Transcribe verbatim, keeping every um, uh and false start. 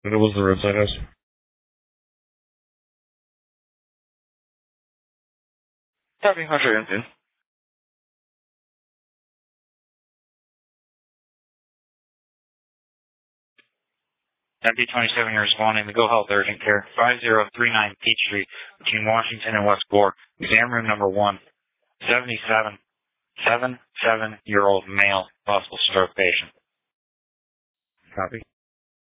What was the roadside house? Copy, one hundred and M P twenty-seven, you're responding to Go Health Urgent Care, five zero three nine Peachtree, between Washington and West Gore, exam room number one, seventy-seven, seven, seven-year-old male, possible stroke patient. Copy.